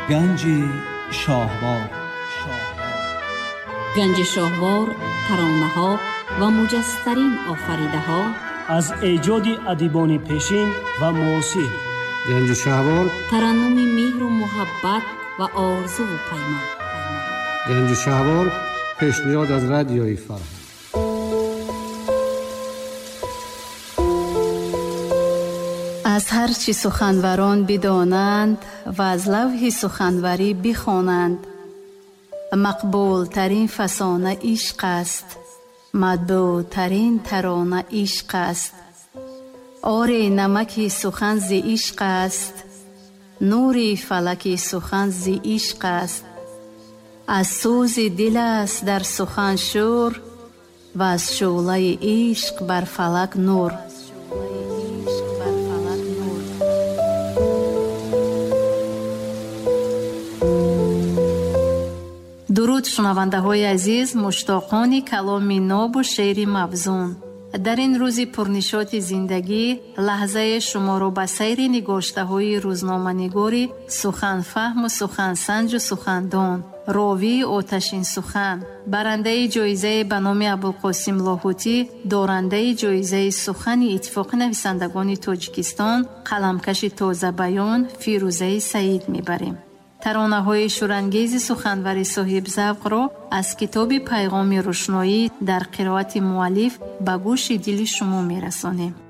گنج شاهوار. گنج شاهوار ترانه‌ها و مجزترین آفریده‌ها از ایجاد ادیبان پیشین و معاصر. گنج شاهوار ترنم مهر و محبت و آرزو و پیمان. گنج شاهوار پیشنهاد از رادیوی فرهنگ. از هر چی سخنوران بدانند و از لوح سخنوری بخوانند، مقبول ترین فسانه عشق است، مطبوع ترین ترانه عشق است. آری نمک سخن ز عشق است، نوری فلک سخن ز عشق است. از سوز دل است در سخن شور و از شعله عشق بر فلک نور. درود شنونده‌های عزیز، مشتاقان کلامی ناب و شعر موزون. در این روزی پرنشاط زندگی لحظه شما را به سیر نگاشته‌های روزنامه‌نگاری سخن فهم و سخن سنج و سخندان، راوی آتشین سخن، برنده جایزه به نام ابوالقاسم لاهوتی، دارنده جایزه سخن اتفاق نویسندگان تاجیکستان، قلمکش تازه بیان فیروزه سعید میبریم. ترانه‌های شورانگیز سخنوری صاحب ذوق را از کتاب پیغام روشنایی در قرائت مؤلف به گوش دل شما میرسانیم.